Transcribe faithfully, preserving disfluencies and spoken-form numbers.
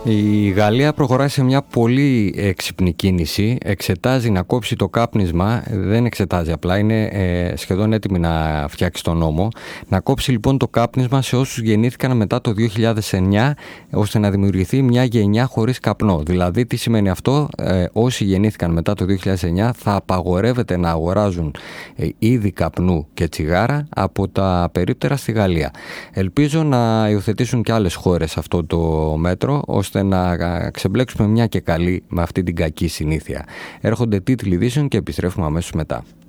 Η Γαλλία προχωράει σε μια πολύ έξυπνη κίνηση. Εξετάζει να κόψει το κάπνισμα, δεν εξετάζει απλά, είναι ε, σχεδόν έτοιμη να φτιάξει τον νόμο. Να κόψει λοιπόν το κάπνισμα σε όσους γεννήθηκαν μετά το δύο χιλιάδες εννιά, ώστε να δημιουργηθεί μια γενιά χωρίς καπνό. Δηλαδή, τι σημαίνει αυτό? Ε, όσοι γεννήθηκαν μετά το δύο χιλιάδες εννιά θα απαγορεύεται να αγοράζουν ε, είδη καπνού και τσιγάρα από τα περίπτερα στη Γαλλία. Ελπίζω να υιοθετήσουν και άλλες χώρες αυτό το μέτρο, ώστε να ξεμπλέξουμε μια και καλή με αυτή την κακή συνήθεια. Έρχονται τίτλοι ειδήσεων και επιστρέφουμε αμέσως μετά.